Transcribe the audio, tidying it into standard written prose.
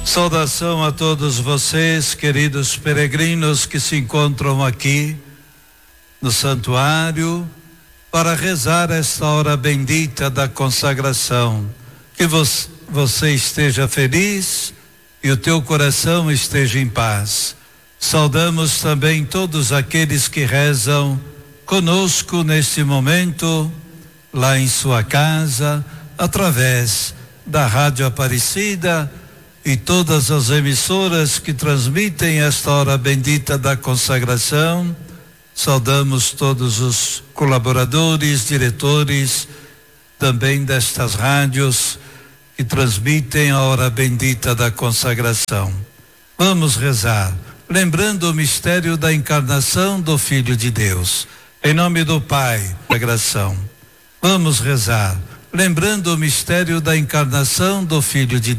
Saudação a todos vocês, queridos peregrinos que se encontram aqui no santuário para rezar esta hora bendita da consagração. Que você esteja feliz e o teu coração esteja em paz. Saudamos também todos aqueles que rezam conosco neste momento, lá em sua casa, através da Rádio Aparecida e todas as emissoras que transmitem esta hora bendita da consagração. Saudamos todos os colaboradores, diretores também destas rádios que transmitem a hora bendita da consagração. Vamos rezar, lembrando o mistério da encarnação do Filho de Deus. Em nome do Pai, consagração. Vamos rezar, lembrando o mistério da encarnação do Filho de Deus.